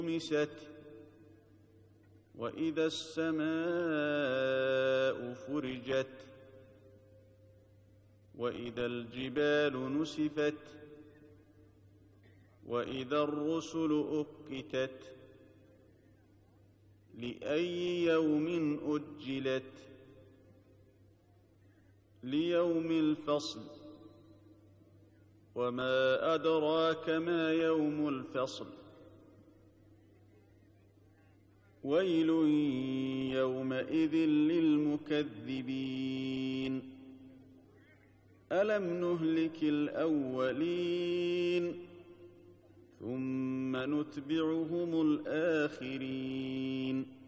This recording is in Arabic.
طمست وإذا السماء فرجت وإذا الجبال نسفت وإذا الرسل أقتت لأي يوم أجلت ليوم الفصل وما أدراك ما يوم الفصل ويل يومئذ للمكذبين ألم نهلك الأولين ثم نتبعهم الآخرين